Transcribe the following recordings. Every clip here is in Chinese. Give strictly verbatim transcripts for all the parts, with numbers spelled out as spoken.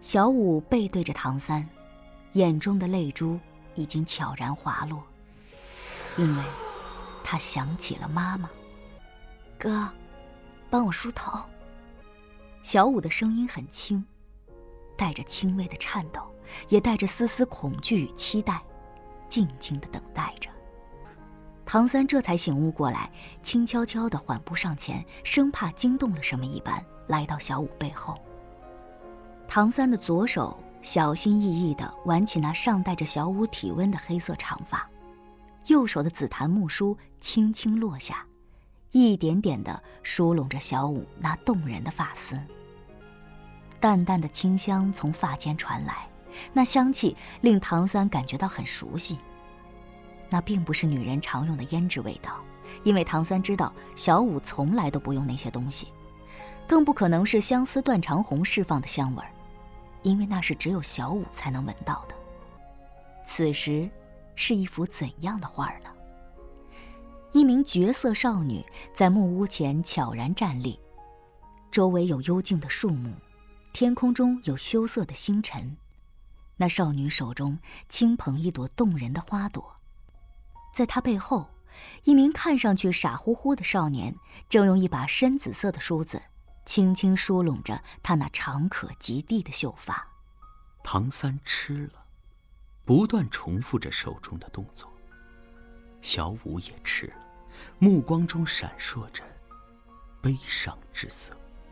小五背对着唐三，眼中的泪珠已经悄然滑落，因为他想起了妈妈。 哥，帮我梳头。 小五的声音很轻，带着轻微的颤抖，也带着丝丝恐惧与期待，静静地等待着。唐三这才醒悟过来，轻悄悄地缓步上前，生怕惊动了什么一般，来到小五背后。唐三的左手小心翼翼地挽起那尚带着小五体温的黑色长发，右手的紫檀木梳轻轻落下，一点点地梳拢着小五那动人的发丝。淡淡的清香从发间传来，那香气令唐三感觉到很熟悉。那并不是女人常用的胭脂味道，因为唐三知道小五从来都不用那些东西，更不可能是相思断肠红释放的香味儿，因为那是只有小五才能闻到的。此时是一幅怎样的画呢？一名绝色少女在木屋前悄然站立，周围有幽静的树木，天空中有羞涩的星辰。那少女手中轻捧一朵动人的花朵，在她背后，一名看上去傻乎乎的少年正用一把深紫色的梳子轻轻梳拢着她那长可及地的秀发。 唐三吃了，不断重复着手中的动作。小五也吃了，目光中闪烁着悲伤之色。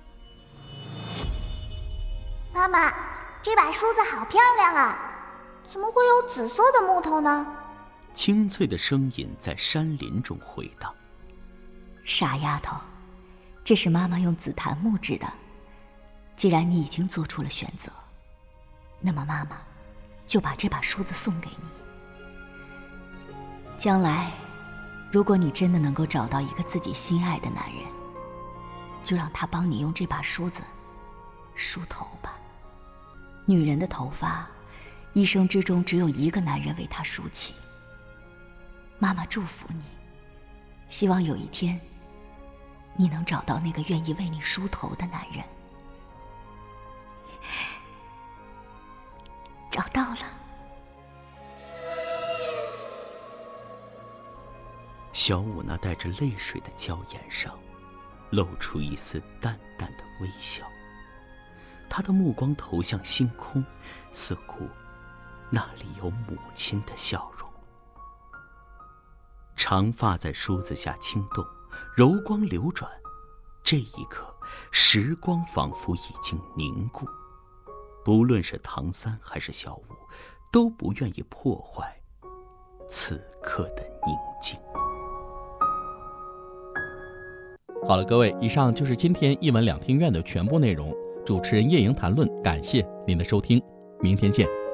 妈妈，这把梳子好漂亮啊，怎么会有紫色的木头呢？ 清脆的声音在山林中回荡。 傻丫头，这是妈妈用紫檀木制的。既然你已经做出了选择，那么妈妈就把这把梳子送给你。将来，如果你真的能够找到一个自己心爱的男人，就让他帮你用这把梳子梳头吧。女人的头发，一生之中只有一个男人为她梳起。妈妈祝福你，希望有一天，你能找到那个愿意为你梳头的男人。找到了。 小五那带着泪水的娇颜上，露出一丝淡淡的微笑。他的目光投向星空，似乎那里有母亲的笑容。长发在梳子下轻动，柔光流转。这一刻，时光仿佛已经凝固。不论是唐三还是小五，都不愿意破坏此刻的宁静。 好了，各位，以上就是今天一文两厅院的全部内容。主持人叶莹谈论，感谢您的收听，明天见。